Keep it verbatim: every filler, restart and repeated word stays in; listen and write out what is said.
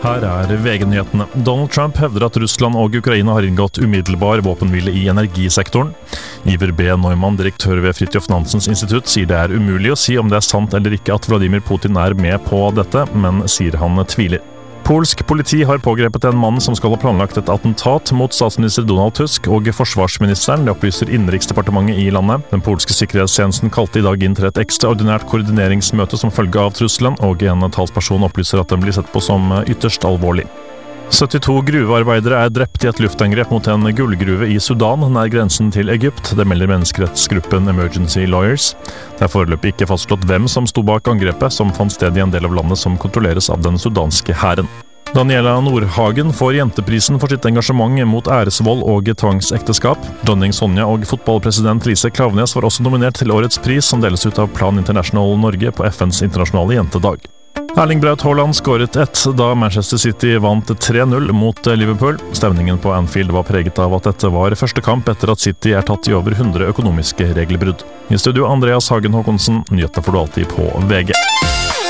Her er V G-nyhetene. Donald Trump hevder at Russland og Ukraina har inngått umiddelbar våpenhvile i energisektoren. Iver B. Neumann, direktør ved Fridtjof Nansens institutt, sier det er umulig å si om det er sant eller ikke at Vladimir Putin er med på dette, men sier han tviler. Polsk politi har pågrepet en mann som skal ha planlagt et attentat mot statsminister Donald Tusk og forsvarsministeren, det opplyser innenriksdepartementet i landet. Den polske sikkerhetstjenesten kalte i dag inn til et ekstraordinært koordineringsmøte som følge av trusselen, og en talsperson opplyser at den blir sett på som ytterst alvorlig. syttito gruvearbeidere er drept i et luftangrep mot en gullgruve i Sudan, nær grensen til Egypt. Det melder menneskerettsgruppen Emergency Lawyers. Det er foreløpig ikke fastslått hvem som sto bak angrepet, som fant sted i en del av landet som kontrolleres av den sudanske hæren. Daniela Nordhagen får jenteprisen for sitt engasjement mot æresvold og tvangsekteskap. Dronning Sonja og fotballpresident Lise Klaveness var også nominert til årets pris, som deles ut av Plan International Norge på F N's internasjonale jentedag. Erling Braut Haaland skåret ett da Manchester City vant tre null mot Liverpool. Stemningen på Anfield var preget av at dette var første kamp etter at City er tatt i over hundre økonomiske regelbrudd. I studio Andreas Hagen Håkonsen, nyheter får du alltid på V G.